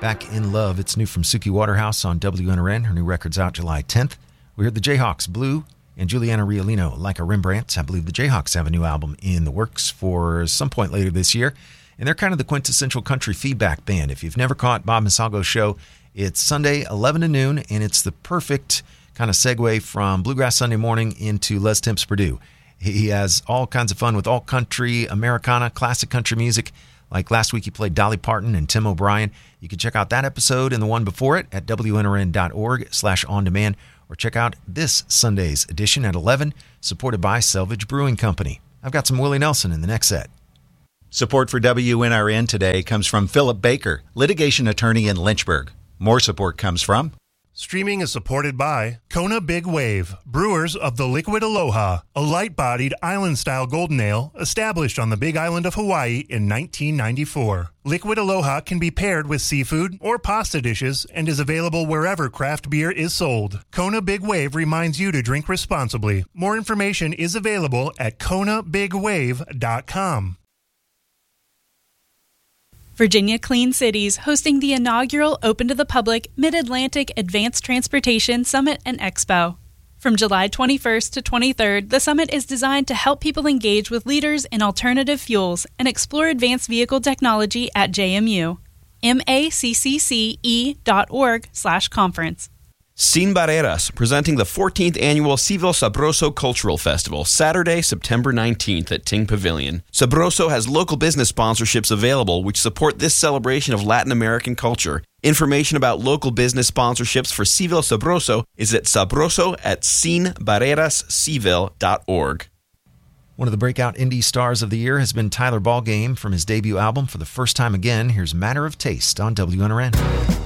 Back in Love. It's new from Suki Waterhouse on WNRN. Her new record's out July 10th. We heard the Jayhawks, Blue, and Juliana Riolino, Like a Rembrandt. I believe the Jayhawks have a new album in the works for some point later this year. And they're kind of the quintessential country feedback band. If you've never caught Bob Masago's show, it's Sunday, 11 to noon, and it's the perfect kind of segue from Bluegrass Sunday Morning into Les Temps Purdue. He has all kinds of fun with all country, Americana, classic country music. Like last week, he played Dolly Parton and Tim O'Brien. You can check out that episode and the one before it at WNRN.org/on-demand, or check out this Sunday's edition at 11, supported by Selvage Brewing Company. I've got some Willie Nelson in the next set. Support for WNRN today comes from Philip Baker, litigation attorney in Lynchburg. More support comes from... Streaming is supported by Kona Big Wave, brewers of the Liquid Aloha, a light-bodied island-style golden ale established on the Big Island of Hawaii in 1994. Liquid Aloha can be paired with seafood or pasta dishes and is available wherever craft beer is sold. Kona Big Wave reminds you to drink responsibly. More information is available at KonaBigWave.com. Virginia Clean Cities hosting the inaugural Open to the Public Mid-Atlantic Advanced Transportation Summit and Expo. From July 21st to 23rd, the summit is designed to help people engage with leaders in alternative fuels and explore advanced vehicle technology at JMU. maccce.org/conference. Sin Barreras, presenting the 14th Annual Civil Sabroso Cultural Festival, Saturday, September 19th at Ting Pavilion. Sabroso has local business sponsorships available which support this celebration of Latin American culture. Information about local business sponsorships for Civil Sabroso is at sabroso@sinbarrerascivil.org. One of the breakout indie stars of the year has been Tyler Ballgame from his debut album For the First Time Again. Here's Matter of Taste on WNRN.